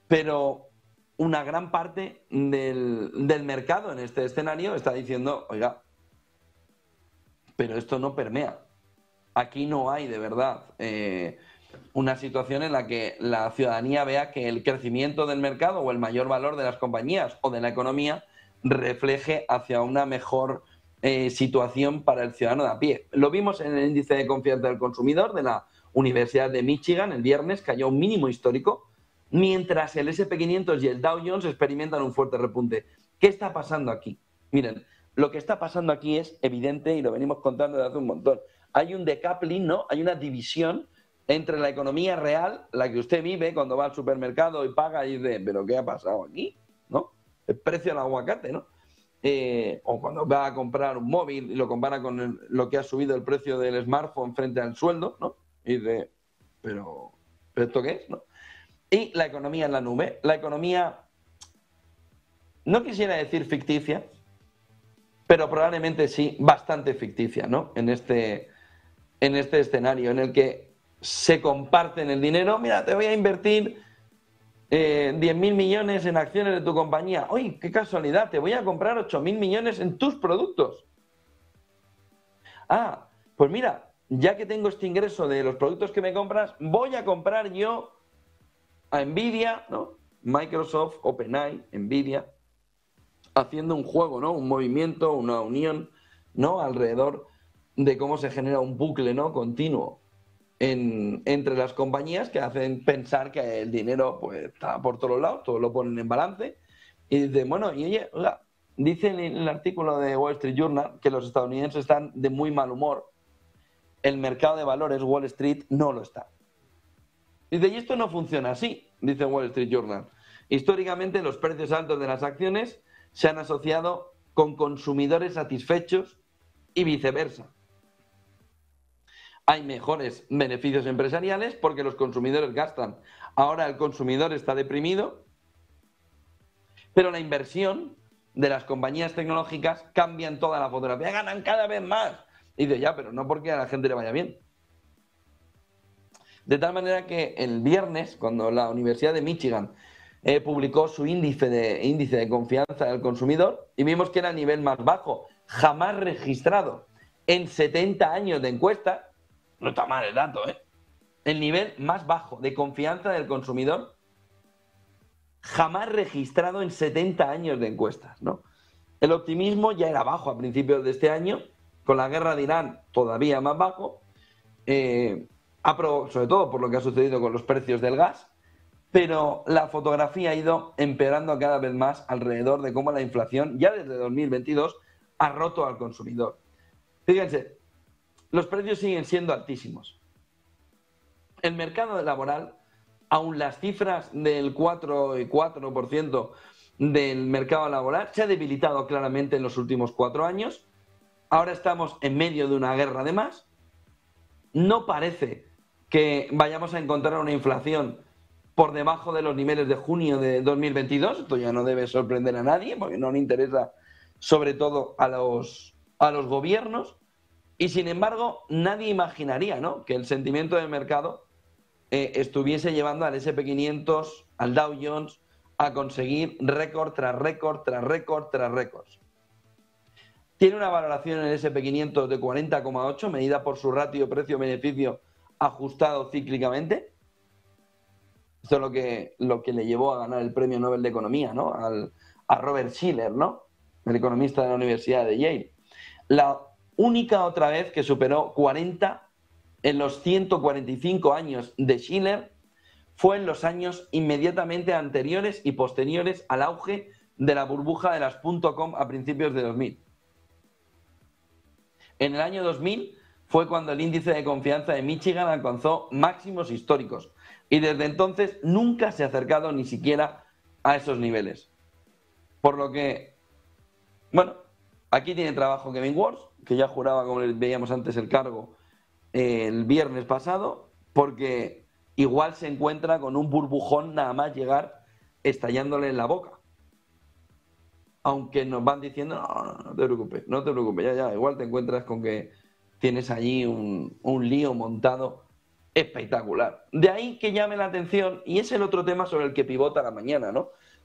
Pero una gran parte del mercado en este escenario está diciendo, oiga, pero esto no permea. Aquí no hay de verdad una situación en la que la ciudadanía vea que el crecimiento del mercado o el mayor valor de las compañías o de la economía refleje hacia una mejor situación para el ciudadano de a pie. Lo vimos en el índice de confianza del consumidor de la Universidad de Michigan el viernes, cayó un mínimo histórico, mientras el S&P 500 y el Dow Jones experimentan un fuerte repunte. ¿Qué está pasando aquí? Miren, lo que está pasando aquí es evidente y lo venimos contando desde hace un montón. Hay un decoupling, ¿no? Hay una división entre la economía real, la que usted vive cuando va al supermercado y paga y dice, ¿pero qué ha pasado aquí? ¿No? El precio del aguacate, ¿no? O cuando va a comprar un móvil y lo compara con lo que ha subido el precio del smartphone frente al sueldo, ¿no? Y dice, ¿pero esto qué es? ¿No? Y la economía en la nube. La economía, no quisiera decir ficticia, pero probablemente sí, bastante ficticia, ¿no? En este escenario en el que se comparten el dinero. Mira, te voy a invertir 10.000 millones en acciones de tu compañía. Oye, qué casualidad, te voy a comprar 8.000 millones en tus productos. Ah, pues mira, ya que tengo este ingreso de los productos que me compras, voy a comprar yo a Nvidia, ¿no? Microsoft, OpenAI, Nvidia, haciendo un juego, ¿no? Un movimiento, una unión, ¿no? Alrededor de cómo se genera un bucle, ¿no? Continuo entre las compañías que hacen pensar que el dinero pues está por todos lados, todo lo ponen en balance y dicen, bueno, y oye, oiga, dice en el artículo de Wall Street Journal que los estadounidenses están de muy mal humor, el mercado de valores Wall Street no lo está. Dice, y esto no funciona así, dice Wall Street Journal. Históricamente los precios altos de las acciones se han asociado con consumidores satisfechos y viceversa. Hay mejores beneficios empresariales porque los consumidores gastan. Ahora el consumidor está deprimido, pero la inversión de las compañías tecnológicas cambian toda la fotografía, ganan cada vez más. Y dice, ya, pero no porque a la gente le vaya bien. De tal manera que el viernes, cuando la Universidad de Michigan publicó su índice de confianza del consumidor, y vimos que era el nivel más bajo jamás registrado en 70 años de encuesta. No está mal el dato, ¿eh? El nivel más bajo de confianza del consumidor jamás registrado en 70 años de encuestas, ¿no? El optimismo ya era bajo a principios de este año, con la guerra de Irán todavía más bajo, sobre todo por lo que ha sucedido con los precios del gas, pero la fotografía ha ido empeorando cada vez más alrededor de cómo la inflación, ya desde 2022, ha roto al consumidor. Fíjense, los precios siguen siendo altísimos. El mercado laboral, aun las cifras del 4,4% del mercado laboral, se ha debilitado claramente en los últimos 4 años. Ahora estamos en medio de una guerra de más. No parece que vayamos a encontrar una inflación por debajo de los niveles de junio de 2022. Esto ya no debe sorprender a nadie porque no le interesa sobre todo a los gobiernos. Y sin embargo, nadie imaginaría, ¿no?, que el sentimiento del mercado estuviese llevando al S&P 500, al Dow Jones, a conseguir récord tras récord, tras récord, tras récords. Tiene una valoración en el S&P 500 de 40,8, medida por su ratio precio-beneficio ajustado cíclicamente. Esto es lo que le llevó a ganar el premio Nobel de Economía, ¿no?, a Robert Shiller, ¿no?, el economista de la Universidad de Yale. La única otra vez que superó 40 en los 145 años de Shiller fue en los años inmediatamente anteriores y posteriores al auge de la burbuja de las .com a principios de 2000. En el año 2000 fue cuando el índice de confianza de Michigan alcanzó máximos históricos y desde entonces nunca se ha acercado ni siquiera a esos niveles. Por lo que, bueno, aquí tiene trabajo Kevin Warsh, que ya juraba, como veíamos antes, el cargo el viernes pasado, porque igual se encuentra con un burbujón nada más llegar estallándole en la boca. Aunque nos van diciendo, no te preocupes, no te preocupes, ya, igual te encuentras con que tienes allí un lío montado espectacular. De ahí que llame la atención, y es el otro tema sobre el que pivota la mañana, ¿no?